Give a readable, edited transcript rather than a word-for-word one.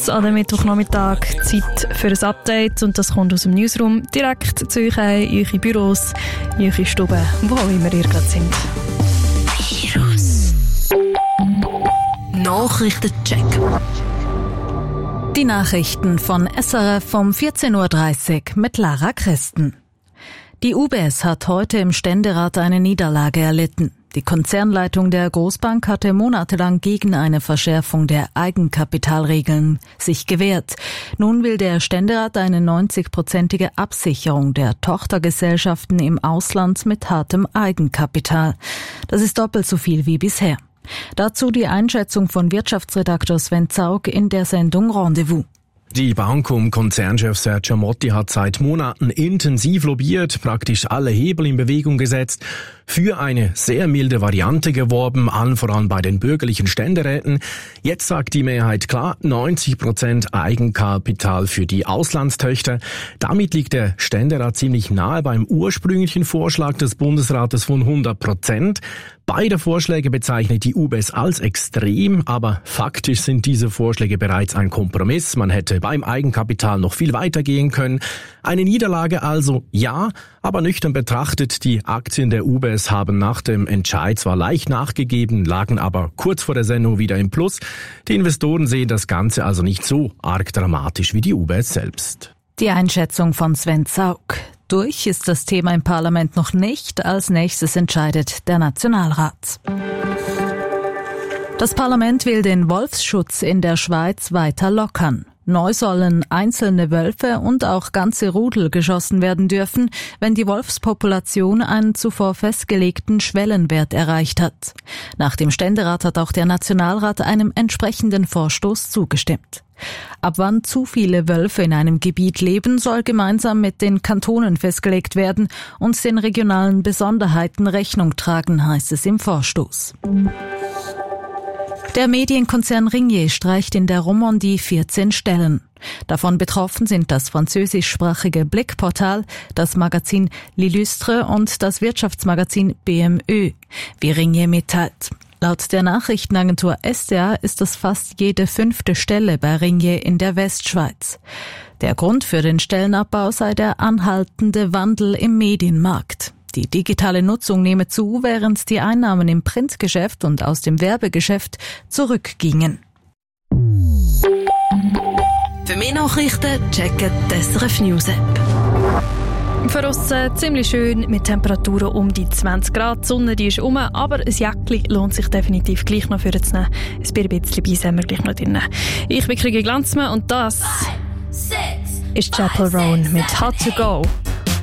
an dem Mittwochnachmittag. Zeit für ein Update und das kommt aus dem Newsroom direkt zu euch in eure Büros, in eure Stuben, wo auch immer ihr gerade sind. Virus. Nachrichtencheck. Die Nachrichten von SRF um 14.30 Uhr mit Lara Christen. Die UBS hat heute im Ständerat eine Niederlage erlitten. Die Konzernleitung der Großbank hatte monatelang gegen eine Verschärfung der Eigenkapitalregeln sich gewehrt. Nun will der Ständerat eine 90-prozentige Absicherung der Tochtergesellschaften im Ausland mit hartem Eigenkapital. Das ist doppelt so viel wie bisher. Dazu die Einschätzung von Wirtschaftsredaktor Sven Zaug in der Sendung Rendezvous. Die Bank um Konzernchef Sergio Motti hat seit Monaten intensiv lobbyiert, praktisch alle Hebel in Bewegung gesetzt, für eine sehr milde Variante geworben, allen voran bei den bürgerlichen Ständeräten. Jetzt sagt die Mehrheit klar, 90% Eigenkapital für die Auslandstöchter. Damit liegt der Ständerat ziemlich nahe beim ursprünglichen Vorschlag des Bundesrates von 100%. Beide Vorschläge bezeichnet die UBS als extrem, aber faktisch sind diese Vorschläge bereits ein Kompromiss. Man hätte beim Eigenkapital noch viel weiter gehen können. Eine Niederlage also ja, aber nüchtern betrachtet, die Aktien der UBS haben nach dem Entscheid zwar leicht nachgegeben, lagen aber kurz vor der Sendung wieder im Plus. Die Investoren sehen das Ganze also nicht so arg dramatisch wie die UBS selbst. Die Einschätzung von Sven Zaug. Durch ist das Thema im Parlament noch nicht. Als nächstes entscheidet der Nationalrat. Das Parlament will den Wolfsschutz in der Schweiz weiter lockern. Neu sollen einzelne Wölfe und auch ganze Rudel geschossen werden dürfen, wenn die Wolfspopulation einen zuvor festgelegten Schwellenwert erreicht hat. Nach dem Ständerat hat auch der Nationalrat einem entsprechenden Vorstoß zugestimmt. Ab wann zu viele Wölfe in einem Gebiet leben, soll gemeinsam mit den Kantonen festgelegt werden und den regionalen Besonderheiten Rechnung tragen, heißt es im Vorstoß. Der Medienkonzern Ringier streicht in der Romandie 14 Stellen. Davon betroffen sind das französischsprachige Blick-Portal, das Magazin L'Illustre und das Wirtschaftsmagazin BMÖ, wie Ringier mitteilt. Laut der Nachrichtenagentur SDA ist das fast jede 5. Stelle bei Ringier in der Westschweiz. Der Grund für den Stellenabbau sei der anhaltende Wandel im Medienmarkt. Die digitale Nutzung nehme zu, während die Einnahmen im Printgeschäft und aus dem Werbegeschäft zurückgingen. Für mehr Nachrichten checken die SRF News App. Für uns ziemlich schön mit Temperaturen um die 20 Grad. Die Sonne die ist rum, aber ein Jäckchen lohnt sich definitiv gleich noch vorzunehmen. Ein bisschen Beis haben wir gleich noch drin. Ich bin Kriege Glanzmann und das ist Chapel Roan mit Hard to Go.